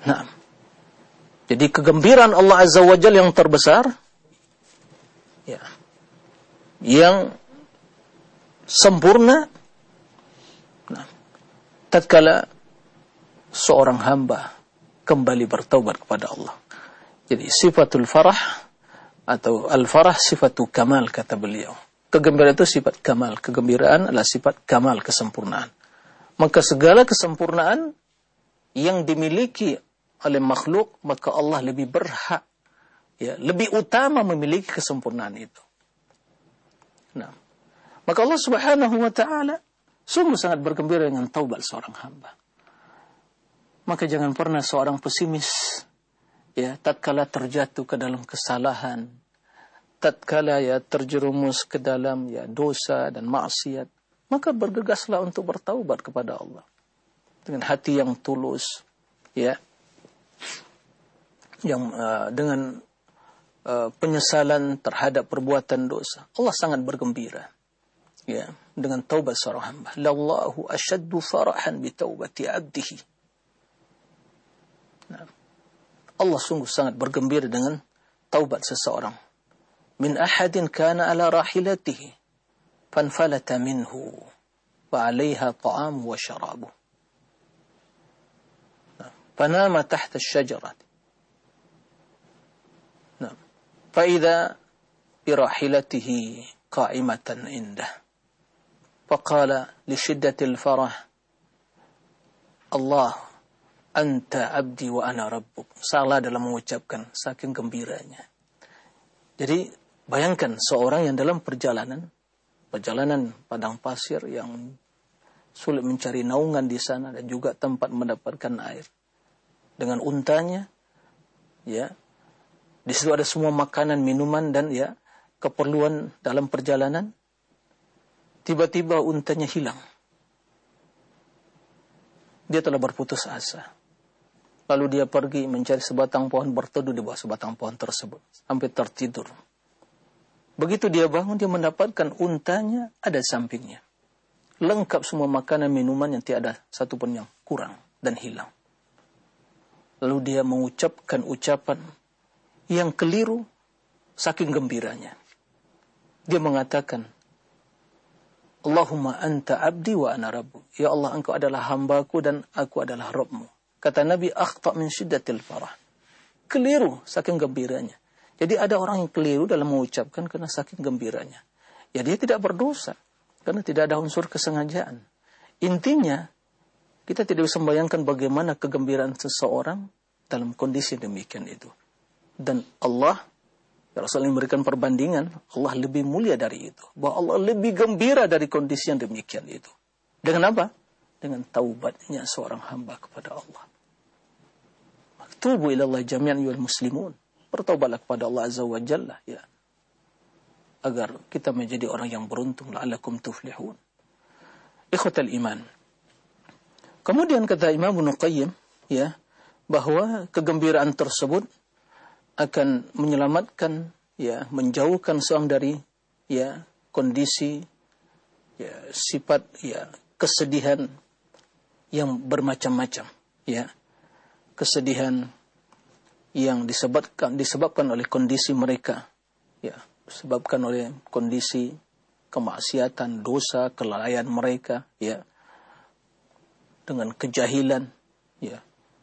Nah, jadi kegembiraan Allah Azza wa Jalla yang terbesar, ya, yang sempurna, nah, tatkala seorang hamba kembali bertaubat kepada Allah. Jadi sifatul farah atau al-farah sifatu kamal, kata beliau. Kegembiraan itu sifat kamal. Kegembiraan adalah sifat kamal, kesempurnaan. Maka segala kesempurnaan yang dimiliki oleh makhluk, maka Allah lebih berhak, ya, lebih utama memiliki kesempurnaan itu. Nah, maka Allah Subhanahu wa ta'ala sungguh sangat bergembira dengan taubat seorang hamba. Maka jangan pernah seorang pesimis, ya, tatkala terjatuh ke dalam kesalahan, tatkala ya terjerumus ke dalam ya dosa dan maksiat, maka bergegaslah untuk bertaubat kepada Allah dengan hati yang tulus, ya, yang dengan penyesalan terhadap perbuatan dosa. Allah sangat bergembira, ya, dengan taubat seorang hamba. Lallahu ashaddu farahan bi taubati 'abdihi. Nah, Allah sungguh sangat bergembira dengan taubat seseorang. Min ahadin kana ala rahilatihi fanfalata minhu wa 'alayha ta'am wa syarabu. Fanama tahta asy-syajarati. Nah, fa idza bi rahilatihi qa'imatan indah. Faqala li shiddatil farah, Allah anta abdi wa ana rabbuk. Salah dalam mengucapkan saking gembiranya. Jadi bayangkan seorang yang dalam perjalanan padang pasir yang sulit mencari naungan di sana dan juga tempat mendapatkan air. Dengan untanya, ya, di situ ada semua makanan, minuman dan ya keperluan dalam perjalanan. Tiba-tiba untanya hilang. Dia telah berputus asa. Lalu dia pergi mencari sebatang pohon, berteduh di bawah sebatang pohon tersebut sampai tertidur. Begitu dia bangun, dia mendapatkan untanya ada di sampingnya. Lengkap semua makanan, minuman yang tiada satu pun yang kurang dan hilang. Lalu dia mengucapkan ucapan yang keliru saking gembiranya. Dia mengatakan, Allahumma anta abdi wa ana rabbuk. Ya Allah, engkau adalah hambaku dan aku adalah Rabbmu. Kata Nabi, akhta' min syiddatil farah. Keliru saking gembiranya. Jadi ada orang yang keliru dalam mengucapkan karena saking gembiranya. Ya dia tidak berdosa karena tidak ada unsur kesengajaan. Intinya, kita tidak bisa membayangkan bagaimana kegembiraan seseorang dalam kondisi demikian itu. Dan Allah, Rasul memberikan perbandingan, Allah lebih mulia dari itu. Bahwa Allah lebih gembira dari kondisi yang demikian itu. Dengan apa? Dengan taubatnya seorang hamba kepada Allah. Tubu ilallah jami'an yu'al muslimun. Bertaubatlah kepada Allah Azza wa Jalla, ya, agar kita menjadi orang yang beruntung. La'alakum tuflihun. Ikhwatal iman. Kemudian kata Imam Ibnu Qayyim, ya, bahwa kegembiraan tersebut akan menyelamatkan, ya, menjauhkan seorang dari, ya, kondisi, ya, sifat, ya, kesedihan yang bermacam-macam, ya, kesedihan yang disebabkan oleh kondisi mereka, ya, disebabkan oleh kondisi kemaksiatan, dosa, kelalaian mereka, ya, dengan kejahilan, ya,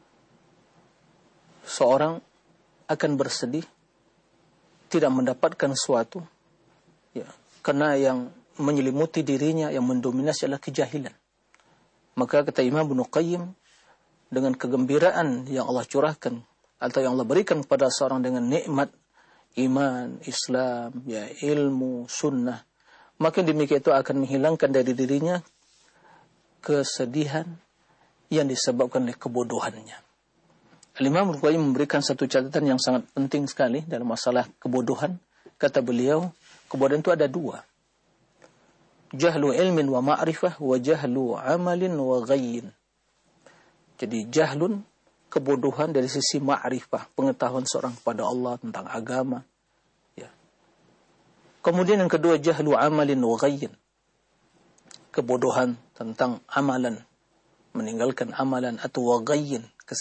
seorang akan bersedih tidak mendapatkan sesuatu, ya, karena yang menyelimuti dirinya, yang mendominasi adalah kejahilan. Maka kata Imam Ibnu Qayyim, dengan kegembiraan yang Allah curahkan atau yang Allah berikan kepada seorang dengan nikmat iman, Islam, ya, ilmu, sunnah, maka demikian itu akan menghilangkan dari dirinya kesedihan yang disebabkan oleh kebodohannya. Al-Imam Al-Qayyim memberikan satu catatan yang sangat penting sekali dalam masalah kebodohan. Kata beliau, kebodohan itu ada dua. Jahlu ilmin wa ma'rifah wa jahlu amalin wa ghayyin. Jadi jahlun, kebodohan dari sisi ma'rifah, pengetahuan seorang kepada Allah tentang agama. Ya. Kemudian yang kedua, jahlu amalin wa ghayyin. Kebodohan tentang amalan, meninggalkan amalan, atau wa ghayyin,